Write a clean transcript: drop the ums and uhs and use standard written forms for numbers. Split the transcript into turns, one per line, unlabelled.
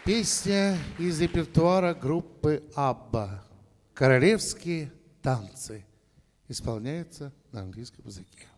Песня из репертуара группы «Абба» «Королевские танцы» исполняется на английском языке.